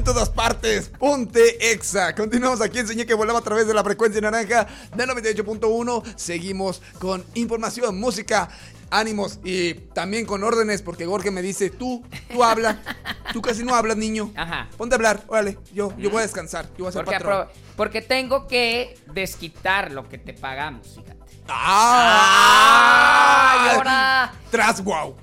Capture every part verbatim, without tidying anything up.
en todas partes. Ponte Exa. Continuamos aquí en Soñé que volaba a través de la frecuencia naranja de noventa y ocho punto uno. Seguimos con información, música, ánimos y también con órdenes, porque Jorge me dice, tú, tú habla. Tú casi no hablas, niño. Ajá. Ponte a hablar, órale, yo, yo voy a descansar, yo voy a ser Porque, patrón. apro- porque tengo que desquitar lo que te pagamos, fíjate. ¡Ah! ¡Ay, ahora! ¡Tras, guau!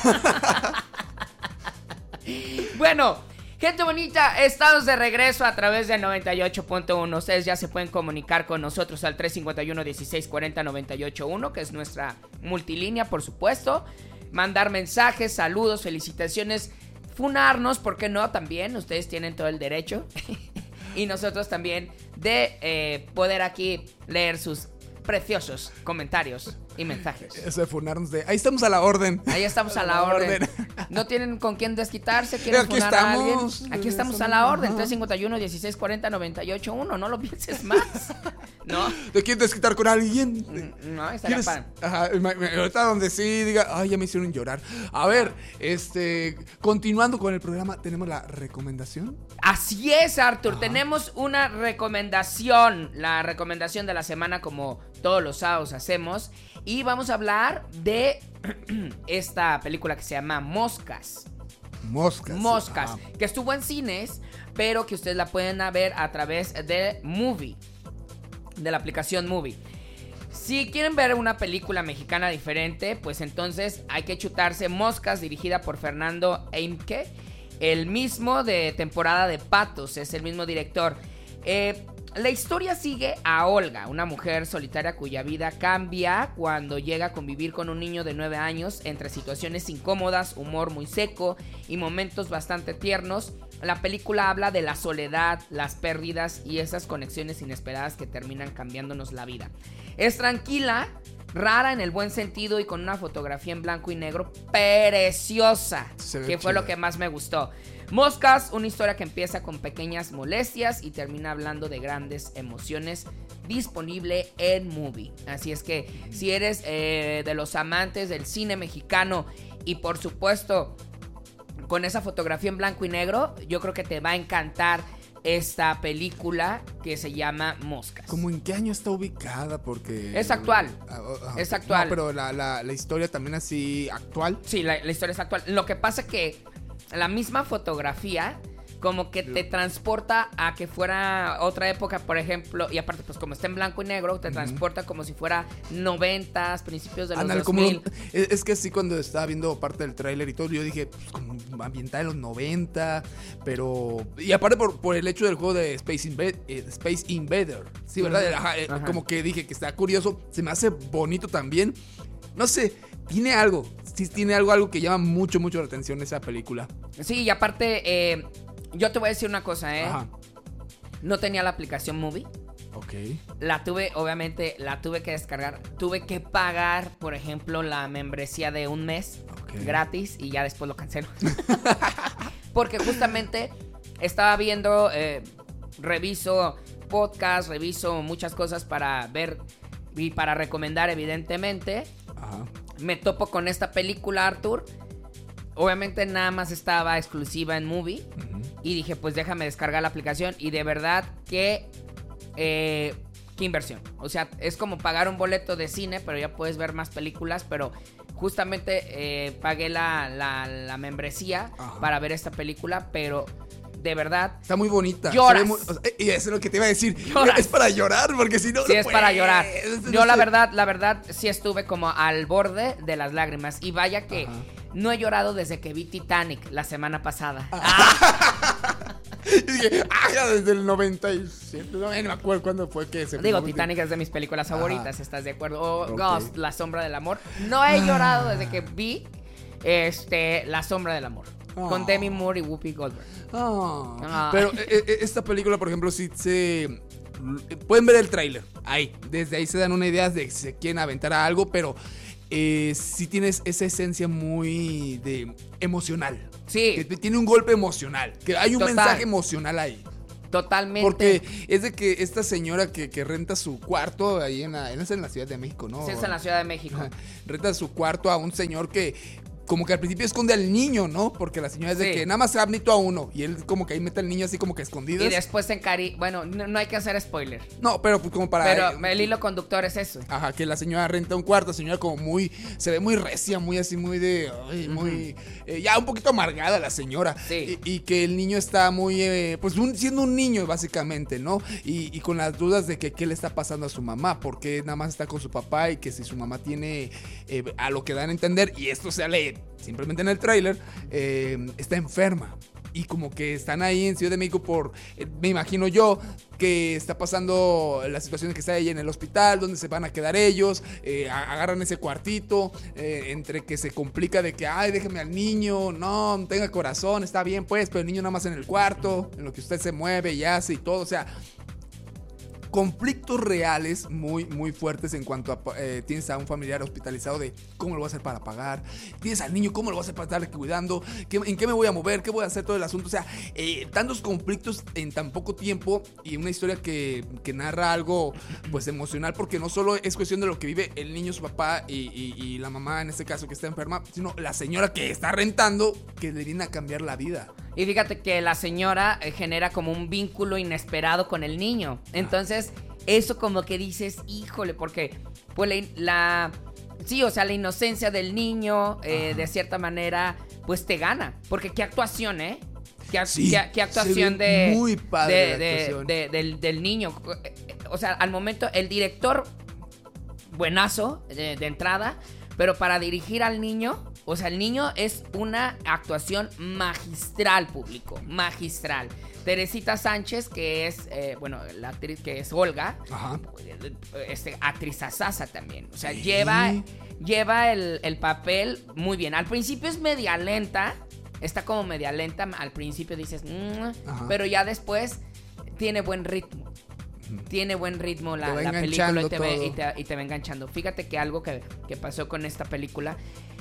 Bueno, gente bonita, estamos de regreso a través de noventa y ocho punto uno. Ustedes ya se pueden comunicar con nosotros al tres cinco uno, dieciséis cuarenta, noventa y ocho uno, que es nuestra multilínea, por supuesto. Mandar mensajes, saludos, felicitaciones, funarnos, ¿por qué no? También, ustedes tienen todo el derecho. Y nosotros también de eh, poder aquí leer sus preciosos comentarios y mensajes. Eso de funarnos de... Ahí estamos a la orden. Ahí estamos a la orden. ¿No tienen con quién desquitarse? ¿Quieren Aquí funar a estamos. alguien? Aquí estamos a la orden. tres cinco uno, dieciséis cuarenta, noventa y ocho uno. No lo pienses más. ¿No? ¿Te quieres desquitar con alguien? No, estaría ¿Quieres? padre. Ajá, me- me- ahorita donde sí diga, ay, ya me hicieron llorar. A ver, este, continuando con el programa, tenemos la recomendación. Así es, Arthur. Ajá. Tenemos una recomendación. La recomendación de la semana, como todos los sábados hacemos. Y vamos a hablar de esta película que se llama Moscas. Moscas. Moscas, Ajá. que estuvo en cines, pero que ustedes la pueden ver a través de Movie, de la aplicación Movie. Si quieren ver una película mexicana diferente, pues entonces hay que chutarse Moscas, dirigida por Fernando Eimke, el mismo de Temporada de Patos, es el mismo director. Eh, la historia sigue a Olga, una mujer solitaria cuya vida cambia cuando llega a convivir con un niño de nueve años entre situaciones incómodas, humor muy seco y momentos bastante tiernos. La película habla de la soledad, las pérdidas y esas conexiones inesperadas que terminan cambiándonos la vida. Es tranquila, rara en el buen sentido y con una fotografía en blanco y negro preciosa, Se ve que fue chida. lo que más me gustó. Moscas, una historia que empieza con pequeñas molestias y termina hablando de grandes emociones, disponible en Movie. Así es que si eres eh, de los amantes del cine mexicano y por supuesto con esa fotografía en blanco y negro, yo creo que te va a encantar esta película que se llama Moscas. ¿Cómo en qué año está ubicada? Porque... Es actual. Ah, ah, Es actual. No, pero la, la, la historia también así actual. Sí, la, la historia es actual. Lo que pasa que la misma fotografía como que te transporta a que fuera otra época, por ejemplo, y aparte pues como está en blanco y negro, te transporta como si fuera noventas, principios de los Ándale, dos como mil. es, es que sí, cuando estaba viendo parte del tráiler y todo, yo dije, pues como ambientada en los noventa, pero... Y aparte por, por el hecho del juego de Space, Inva- eh, Space Invader, sí, ¿verdad? Ujú. Ajá, eh, Ajá. Como que dije que está curioso, se me hace bonito también. No sé, tiene algo, sí tiene algo, algo que llama mucho, mucho la atención esa película. Sí, y aparte, eh, yo te voy a decir una cosa, ¿eh? Ajá, No tenía la aplicación Movie. ok. La tuve, obviamente, la tuve que descargar. Tuve que pagar, por ejemplo, la membresía de un mes Ok. gratis y ya después lo cancelo. Porque justamente estaba viendo, eh, reviso podcast, reviso muchas cosas para ver y para recomendar, evidentemente. Ajá. Me topo con esta película, Arthur. Obviamente nada más estaba exclusiva en Movie. Ujú. Y dije, pues déjame descargar la aplicación. Y de verdad que... Eh, qué inversión. O sea, es como pagar un boleto de cine, pero ya puedes ver más películas. Pero justamente eh, pagué la, la, la membresía Ajá. para ver esta película. Pero de verdad, Está muy bonita. Lloras. Se ve muy- o sea, y eso es lo que te iba a decir. Lloras. Es para llorar, porque si no... sí no es para puedes. llorar. No Yo la sé. verdad, la verdad, sí estuve como al borde de las lágrimas. Y vaya que Ajá. no he llorado desde que vi Titanic la semana pasada. Y dije, ah, ya desde el noventa y siete, no, no me acuerdo cuándo fue que se Digo, filmó. Titanic es de mis películas favoritas, Ajá. ¿estás de acuerdo? O Ok. Ghost, La Sombra del Amor. No he llorado desde que vi este, La Sombra del Amor. Oh. Con Demi Moore y Whoopi Goldberg. Ah, Ah. Pero eh, eh, esta película, por ejemplo, sí se... Pueden ver el tráiler, ahí. Desde ahí se dan una idea de que se quieren aventar a algo, pero eh, sí tienes esa esencia muy de emocional. Sí, Que tiene un golpe emocional, que hay un Total. mensaje emocional ahí. totalmente. Porque es de que esta señora que, que renta su cuarto ahí en la, en, es en la Ciudad de México, ¿no? Sí, es en la Ciudad de México. Ajá. Renta su cuarto a un señor que como que al principio esconde al niño, ¿no? Porque la señora es de Sí. que nada más se admito a uno. Y él como que ahí mete al niño así como que escondidas. Y después se encari... Bueno, no, no hay que hacer spoiler. No, pero pues como para... Pero el hilo conductor es eso. Ajá, que la señora renta un cuarto, la señora como muy, se ve muy recia, muy así, muy de, ay, muy, eh, ya un poquito amargada la señora. Sí. Y, y que el niño está muy, eh, pues un- siendo un niño básicamente, ¿no? Y, y con las dudas de que qué le está pasando a su mamá, porque nada más está con su papá y que si su mamá tiene, eh, a lo que dan a entender, y esto sale simplemente en el tráiler, eh, está enferma. Y como que están ahí en Ciudad de México por, eh, me imagino yo, que está pasando la situación de que está ella en el hospital, donde se van a quedar ellos, eh, a- agarran ese cuartito, eh, entre que se complica de que, ay, déjeme al niño, no, no tenga corazón, está bien pues, pero el niño nada más en el cuarto, en lo que usted se mueve y hace y todo, o sea... conflictos reales muy, muy fuertes en cuanto a eh, tienes a un familiar hospitalizado de cómo lo voy a hacer para pagar, tienes al niño, cómo lo voy a hacer para estar cuidando, ¿Qué, en qué me voy a mover, qué voy a hacer todo el asunto, o sea, eh, tantos conflictos en tan poco tiempo y una historia que, que narra algo pues emocional, porque no solo es cuestión de lo que vive el niño, su papá y, y, y la mamá en este caso que está enferma, sino la señora que está rentando que le viene a cambiar la vida. Y fíjate que la señora eh, genera como un vínculo inesperado con el niño. Entonces, eso como que dices, híjole, porque pues la... la- sí, o sea, la inocencia del niño, eh, de cierta manera, pues te gana. Porque qué actuación, ¿eh? Qué, Sí, qué- qué actuación se ve de, muy padre de- la de- actuación. de- del, del niño. O sea, al momento, el director, buenazo de, de entrada, pero para dirigir al niño, o sea, el niño es una actuación magistral, público, magistral. Teresita Sánchez, que es, eh, bueno, la actriz que es Olga, Ajá. este, actriz asasa también. O sea, Sí. lleva, lleva el, el papel muy bien. Al principio es media lenta, está como media lenta. Al principio dices, "Mm", Ajá. pero ya después tiene buen ritmo. Tiene buen ritmo la, Te va la película y enganchando te, ve- todo. y, te, y te va enganchando. Fíjate que algo que, que pasó con esta película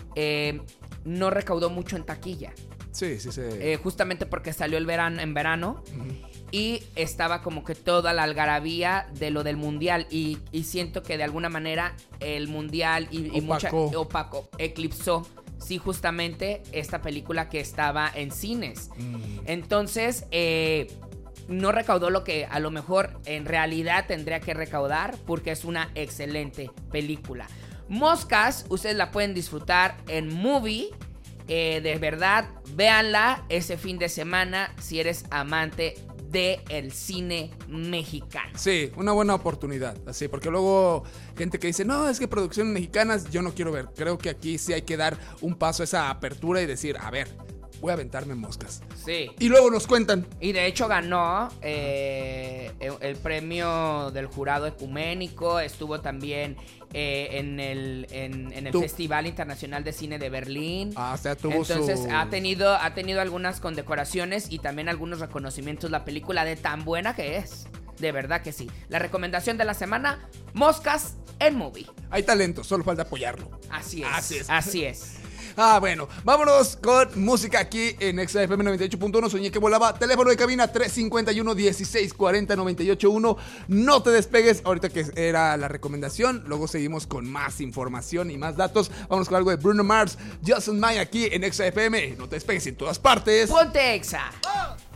eh, no recaudó mucho en taquilla. Sí, sí, sí. Eh, justamente porque salió el verano, en verano Ujú. y estaba como que toda la algarabía de lo del mundial. Y, y siento que de alguna manera el mundial y, y mucha Opacó. opaco eclipsó. Sí, justamente esta película que estaba en cines. Mm. Entonces, eh, no recaudó lo que a lo mejor en realidad tendría que recaudar porque es una excelente película. Moscas, ustedes la pueden disfrutar en Movie. Eh, de verdad, véanla ese fin de semana si eres amante del cine mexicano. Sí, una buena oportunidad, así, porque luego gente que dice, no, es que producciones mexicanas yo no quiero ver. Creo que aquí sí hay que dar un paso a esa apertura y decir, a ver, voy a aventarme moscas. Sí. Y luego nos cuentan. Y de hecho ganó eh, el, el premio del jurado ecuménico. Estuvo también eh, en el, en, en el Tú- Festival Internacional de Cine de Berlín. Ah, o sea, tuvo Entonces su... ha tenido, ha tenido algunas condecoraciones y también algunos reconocimientos la película de tan buena que es. De verdad que sí. La recomendación de la semana, Moscas en Movie. Hay talento, solo falta apoyarlo. Así es. Así es. Así es. Ah, bueno, vámonos con música aquí en Exa F M noventa y ocho punto uno. Soñé que volaba. Teléfono de cabina tres cinco uno, dieciséis cuarenta, noventa y ocho uno. No te despegues. Ahorita que era la recomendación. Luego seguimos con más información y más datos. Vámonos con algo de Bruno Mars, Justin May aquí en Exa F M. No te despegues en todas partes. Ponte Exa. Oh.